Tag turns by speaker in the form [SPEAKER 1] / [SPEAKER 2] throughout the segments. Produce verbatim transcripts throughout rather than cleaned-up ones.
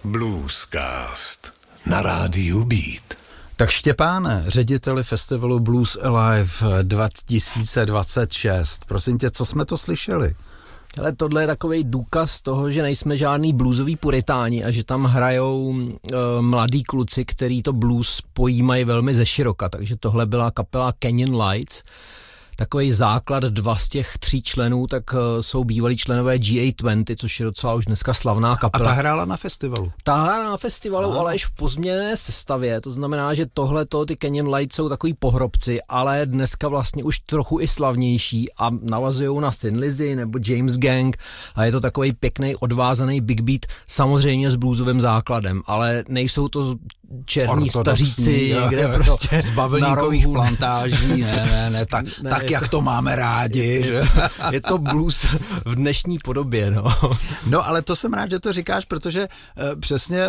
[SPEAKER 1] Bluescast na rádiu Beat.
[SPEAKER 2] Tak Štěpáne, řediteli festivalu Blues Alive dva tisíce dvacet šest, prosím tě, co jsme to slyšeli?
[SPEAKER 3] Ale tohle je takovej důkaz toho, že nejsme žádný bluesoví puritáni a že tam hrajou e, mladí kluci, který to blues pojímají velmi zeširoka. Takže tohle byla kapela Canyon Lights. Takový základ, dva z těch tří členů, tak uh, jsou bývalí členové G A dvacet, což je docela už dneska slavná kapela.
[SPEAKER 2] A ta hrála na festivalu?
[SPEAKER 3] Ta hrála na festivalu,
[SPEAKER 2] Aha.
[SPEAKER 3] ale až v pozměněné sestavě, to znamená, že tohleto, ty Canyon Lights jsou takový pohrobci, ale dneska vlastně už trochu i slavnější a navazují na Thin Lizzy nebo James Gang a je to takový pěkný, odvázaný big beat, samozřejmě s bluesovým základem, ale nejsou to černí staříci, kde prostě
[SPEAKER 2] z bavlníkových plantáží, ne, ne, ne, tak, ne, tak jak to, to máme rádi, že?
[SPEAKER 3] Je to blues v dnešní podobě, no.
[SPEAKER 2] No, ale to jsem rád, že to říkáš, protože e, přesně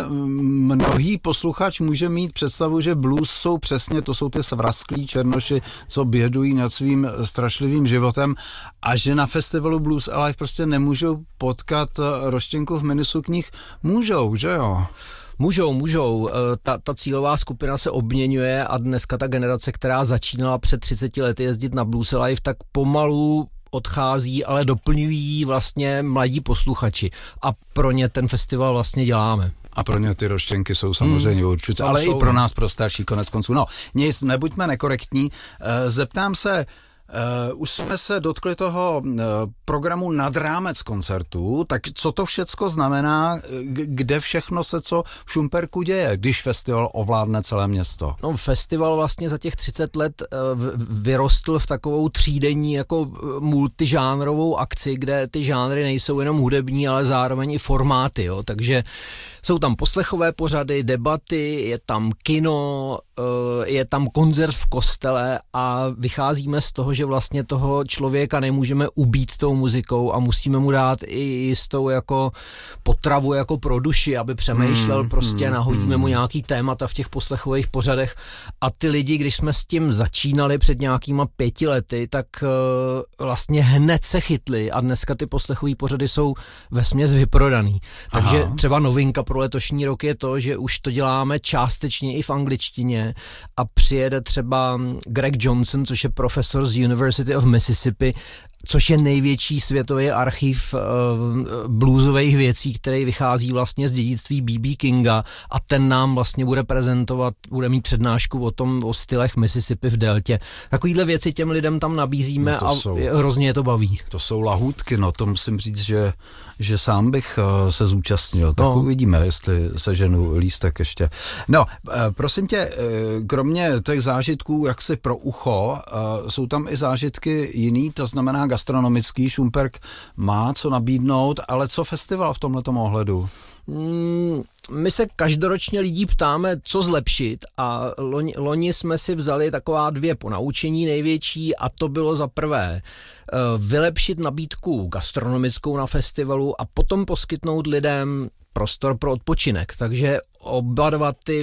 [SPEAKER 2] mnohý posluchač může mít představu, že blues jsou přesně, to jsou ty svrazklí černoši, co bědují nad svým strašlivým životem a že na festivalu Blues Alive prostě nemůžou potkat roštěnku v minisukních, můžou, že jo?
[SPEAKER 3] Můžou, můžou. Ta, ta cílová skupina se obměňuje a dneska ta generace, která začínala před třiceti lety jezdit na Blues Alive, tak pomalu odchází, ale doplňují vlastně mladí posluchači. A pro ně ten festival vlastně děláme.
[SPEAKER 2] A pro ně ty roštěnky jsou samozřejmě hmm. určitě, ale jsou, i pro nás, pro starší konec konců. No, nic, nebuďme nekorektní. Zeptám se, Uh, už jsme se dotkli toho uh, programu nad rámec koncertů, tak co to všecko znamená, g- kde všechno se co v Šumperku děje, když festival ovládne celé město?
[SPEAKER 3] No, festival vlastně za těch třicet let uh, vyrostl v takovou třídenní jako multižánrovou akci, kde ty žánry nejsou jenom hudební, ale zároveň i formáty, jo, takže jsou tam poslechové pořady, debaty, je tam kino, je tam koncert v kostele a vycházíme z toho, že vlastně toho člověka nemůžeme ubít tou muzikou a musíme mu dát i jistou jako potravu jako pro duši, aby přemýšlel, hmm, prostě hmm, nahodíme hmm. mu nějaký témata v těch poslechových pořadech a ty lidi, když jsme s tím začínali před nějakýma pěti lety, tak vlastně hned se chytli a dneska ty poslechový pořady jsou vesměs vyprodaný. Takže Aha. třeba novinka pro letošní rok je to, že už to děláme částečně i v angličtině a přijede třeba Greg Johnson, což je profesor z University of Mississippi, což je největší světový archiv uh, bluesových věcí, který vychází vlastně z dědictví B B Kinga a ten nám vlastně bude prezentovat, bude mít přednášku o tom, o stylech Mississippi v deltě. Takovýhle věci těm lidem tam nabízíme no a jsou, hrozně je to baví.
[SPEAKER 2] To jsou lahůdky, no to musím říct, že, že sám bych uh, se zúčastnil. Tak no. uvidíme, jestli seženu lístek ještě. No, uh, prosím tě, uh, kromě těch zážitků, jak si pro ucho, uh, jsou tam i zážitky jiný, to znamená gastronomický. Šumperk má co nabídnout, ale co festival v tomhletom ohledu?
[SPEAKER 3] Mm, my se každoročně lidí ptáme, co zlepšit a loni, loni jsme si vzali taková dvě ponaučení největší a to bylo za prvé vylepšit nabídku gastronomickou na festivalu a potom poskytnout lidem prostor pro odpočinek. Takže oba dva ty,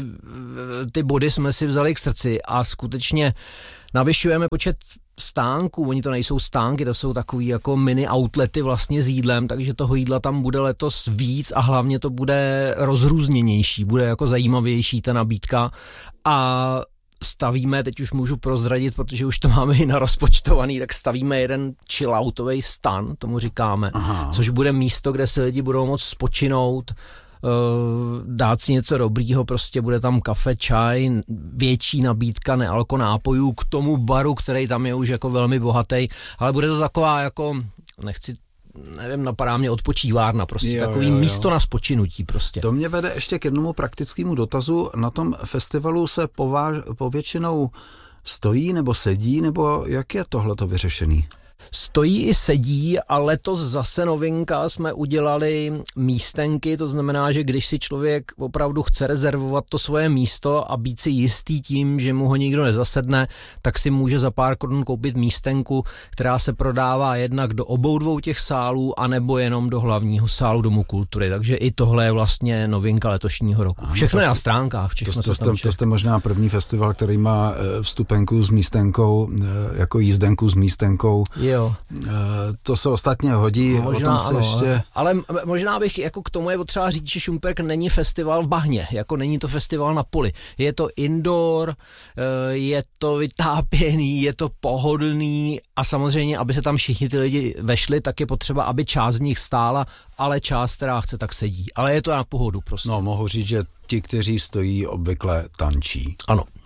[SPEAKER 3] ty body jsme si vzali k srdci a skutečně navyšujeme počet stánků, oni to nejsou stánky, to jsou takový jako mini outlety vlastně s jídlem, takže toho jídla tam bude letos víc a hlavně to bude rozrůzněnější, bude jako zajímavější ta nabídka a stavíme, teď už můžu prozradit, protože už to máme i narozpočtovaný, tak stavíme jeden chilloutový stan, tomu říkáme, Aha. což bude místo, kde se lidi budou moct spočinout, dát si něco dobrýho, prostě bude tam kafe, čaj, větší nabídka nealko nápojů k tomu baru, který tam je už jako velmi bohatý, ale bude to taková jako, nechci nevím, napadá mě odpočívárna, prostě jo, takový jo, jo. místo na spočinutí prostě.
[SPEAKER 2] To mě vede ještě k jednomu praktickému dotazu. Na tom festivalu se pováž, povětšinou stojí nebo sedí, nebo jak je tohleto vyřešený?
[SPEAKER 3] Stojí i sedí a letos zase novinka, jsme udělali místenky, to znamená, že když si člověk opravdu chce rezervovat to svoje místo a být si jistý tím, že mu ho nikdo nezasedne, tak si může za pár korun koupit místenku, která se prodává jednak do obou dvou těch sálů, anebo jenom do hlavního sálu Domu kultury. Takže i tohle je vlastně novinka letošního roku.
[SPEAKER 2] Ano,
[SPEAKER 3] všechno je
[SPEAKER 2] tak,
[SPEAKER 3] na stránkách. Všechno
[SPEAKER 2] to, to, to, to jste možná první festival, který má vstupenku s místenkou, jako jízdenku s místenkou.
[SPEAKER 3] Jo, jo.
[SPEAKER 2] To se ostatně hodí, možná, o tom se ano, ještě...
[SPEAKER 3] Ale možná bych jako k tomu je potřeba říct, že Šumperk není festival v bahně, jako není to festival na poli. Je to indoor, je to vytápěný, je to pohodlný a samozřejmě, aby se tam všichni ty lidi vešli, tak je potřeba, aby část z nich stála, ale část, která chce, tak sedí. Ale je to na pohodu prostě.
[SPEAKER 2] No, mohu říct, že ti, kteří stojí, obvykle tančí.
[SPEAKER 3] Ano.